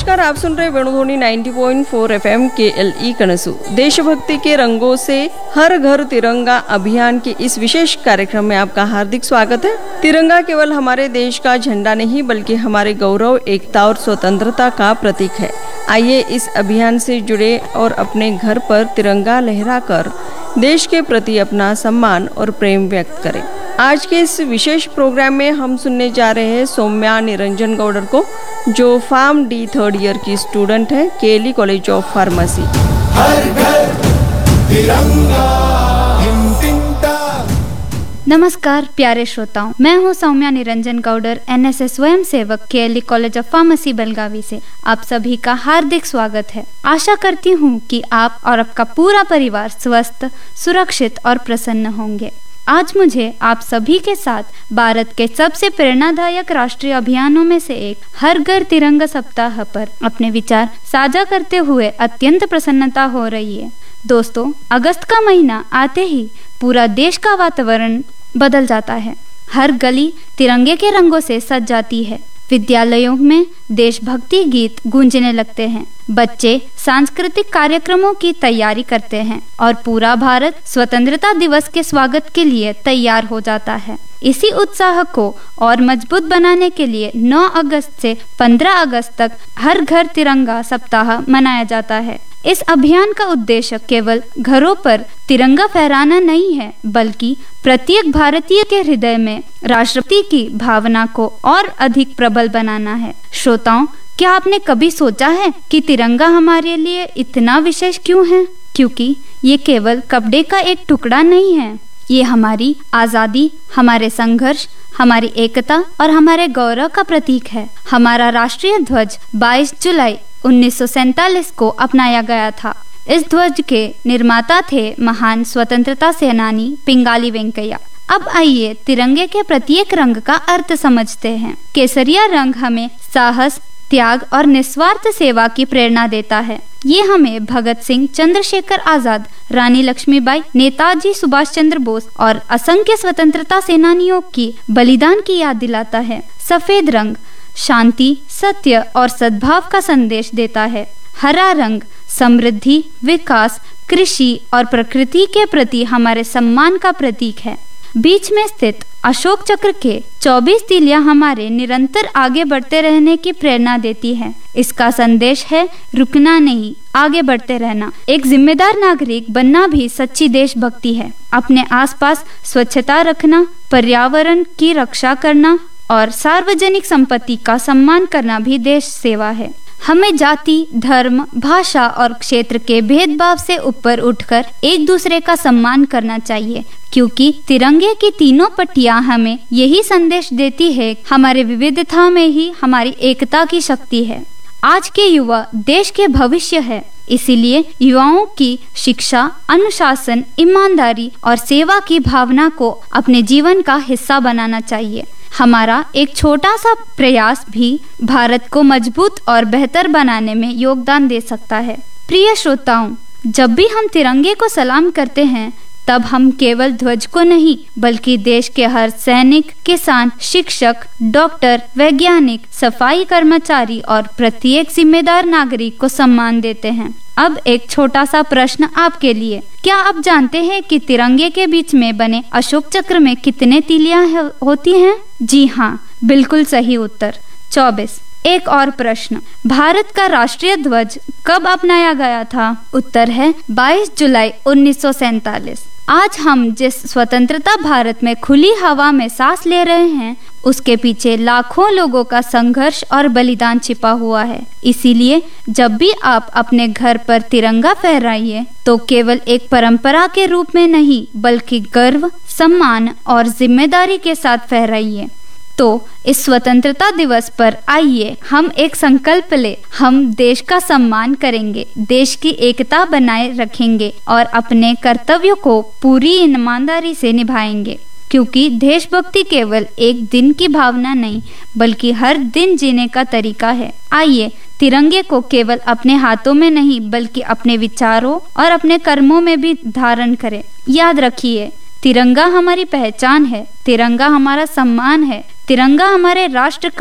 नमस्कार, आप सुन रहे वेणुध्वनि 90.4 FM KLE कनसू। देशभक्ति के रंगों से हर घर तिरंगा अभियान के इस विशेष कार्यक्रम में आपका हार्दिक स्वागत है। तिरंगा केवल हमारे देश का झंडा नहीं बल्कि हमारे गौरव, एकता और स्वतंत्रता का प्रतीक है। आइए इस अभियान से जुड़े और अपने घर पर तिरंगा लहराकर देश के प्रति अपना सम्मान और प्रेम व्यक्त करें। आज के इस विशेष प्रोग्राम में हम सुनने जा रहे हैं सौम्या निरंजन गौडर को, जो फार्म डी 3rd ईयर की स्टूडेंट है, केएलई कॉलेज ऑफ फार्मेसी। हर घर तिरंगा। नमस्कार प्यारे श्रोताओं, मैं हूं सौम्या निरंजन गौडर, एनएसएस स्वयं सेवक, KLE college of pharmacy Belagavi से। आप सभी का हार्दिक स्वागत है। आशा करती हूं कि आप और आपका पूरा परिवार स्वस्थ, सुरक्षित और प्रसन्न होंगे। आज मुझे आप सभी के साथ भारत के सबसे प्रेरणादायक राष्ट्रीय अभियानों में से एक हर घर तिरंगा सप्ताह पर अपने विचार साझा करते हुए अत्यंत प्रसन्नता हो रही है। दोस्तों, अगस्त का महीना आते ही पूरा देश का वातावरण बदल जाता है। हर गली तिरंगे के रंगों से सज जाती है। विद्यालयों में देशभक्ति गीत गूंजने लगते हैं। बच्चे सांस्कृतिक कार्यक्रमों की तैयारी करते हैं और पूरा भारत स्वतंत्रता दिवस के स्वागत के लिए तैयार हो जाता है। इसी उत्साह को और मजबूत बनाने के लिए 9 अगस्त से 15 अगस्त तक हर घर तिरंगा सप्ताह मनाया जाता है। इस अभियान का उद्देश्य केवल घरों पर तिरंगा फहराना नहीं है, बल्कि प्रत्येक भारतीय के हृदय में राष्ट्रभक्ति की भावना को और अधिक प्रबल बनाना है। श्रोताओं, क्या आपने कभी सोचा है कि तिरंगा हमारे लिए इतना विशेष क्यों है? क्योंकि ये केवल कपड़े का एक टुकड़ा नहीं है। ये हमारी आजादी, हमारे संघर्ष, हमारी एकता और हमारे गौरव का प्रतीक है। हमारा राष्ट्रीय ध्वज 22 जुलाई 1947 को अपनाया गया था। इस ध्वज के निर्माता थे महान स्वतंत्रता सेनानी पिंगाली वेंकैया। अब आइए तिरंगे के प्रत्येक रंग का अर्थ समझते हैं। केसरिया रंग हमें साहस, त्याग और निस्वार्थ सेवा की प्रेरणा देता है। ये हमें भगत सिंह, चंद्रशेखर आजाद, रानी लक्ष्मीबाई, नेताजी सुभाष चंद्र बोस और असंख्य स्वतंत्रता सेनानियों की बलिदान की याद दिलाता है। सफेद रंग शांति, सत्य और सद्भाव का संदेश देता है। हरा रंग समृद्धि, विकास, कृषि और प्रकृति के प्रति हमारे सम्मान का प्रतीक है। बीच में स्थित अशोक चक्र के 24 तीलियां हमारे निरंतर आगे बढ़ते रहने की प्रेरणा देती है। इसका संदेश है रुकना नहीं, आगे बढ़ते रहना। एक जिम्मेदार नागरिक बनना भी सच्ची देशभक्ति है। अपने आसपास स्वच्छता रखना, पर्यावरण की रक्षा करना और सार्वजनिक संपत्ति का सम्मान करना भी देश सेवा है। हमें जाति, धर्म, भाषा और क्षेत्र के भेदभाव से ऊपर उठकर एक दूसरे का सम्मान करना चाहिए, क्योंकि तिरंगे की तीनों पट्टियां हमें यही संदेश देती है, हमारे विविधता में ही हमारी एकता की शक्ति है। आज के युवा देश के भविष्य है, इसीलिए युवाओं की शिक्षा, अनुशासन, ईमानदारी और सेवा की भावना को अपने जीवन का हिस्सा बनाना चाहिए। हमारा एक छोटा सा प्रयास भी भारत को मजबूत और बेहतर बनाने में योगदान दे सकता है। प्रिय श्रोताओं, जब भी हम तिरंगे को सलाम करते हैं, तब हम केवल ध्वज को नहीं बल्कि देश के हर सैनिक, किसान, शिक्षक, डॉक्टर, वैज्ञानिक, सफाई कर्मचारी और प्रत्येक जिम्मेदार नागरिक को सम्मान देते हैं। अब एक छोटा सा प्रश्न आपके लिए। क्या आप जानते हैं कि तिरंगे के बीच में बने अशोक चक्र में कितने तीलियां होती हैं? जी हाँ, बिल्कुल सही उत्तर 24। एक और प्रश्न, भारत का राष्ट्रीय ध्वज कब अपनाया गया था? उत्तर है 22 जुलाई 1947। आज हम जिस स्वतंत्रता भारत में खुली हवा में सांस ले रहे हैं, उसके पीछे लाखों लोगों का संघर्ष और बलिदान छिपा हुआ है। इसीलिए जब भी आप अपने घर पर तिरंगा फहराइए, तो केवल एक परंपरा के रूप में नहीं बल्कि गर्व, सम्मान और जिम्मेदारी के साथ फहराइए। तो इस स्वतंत्रता दिवस पर आइए हम एक संकल्प ले, हम देश का सम्मान करेंगे, देश की एकता बनाए रखेंगे और अपने कर्तव्यों को पूरी ईमानदारी से निभाएंगे, क्योंकि देशभक्ति केवल एक दिन की भावना नहीं बल्कि हर दिन जीने का तरीका है। आइए तिरंगे को केवल अपने हाथों में नहीं बल्कि अपने विचारों और अपने कर्मों में भी धारण करें। याद रखिए, तिरंगा हमारी पहचान है, तिरंगा हमारा सम्मान है, तिरंगा हमारे राष्ट्र का